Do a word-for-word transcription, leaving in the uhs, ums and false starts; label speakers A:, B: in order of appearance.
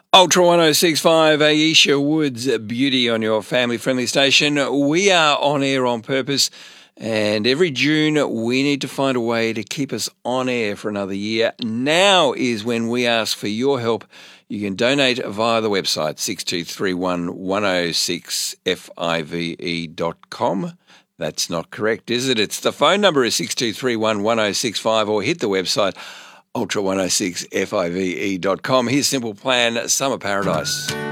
A: Ultra one oh six point five, Aisha Woods, Beauty on your family-friendly station. We are on air on purpose, and every June we need to find a way to keep us on air for another year. Now is when we ask for your help. You can donate via the website, six two three one, one oh six five dot com. That's not correct, is it? It's the phone number is six two three one, one oh six five, or hit the website ultra one oh six five dot com. Here's Simple Plan, Summer Paradise.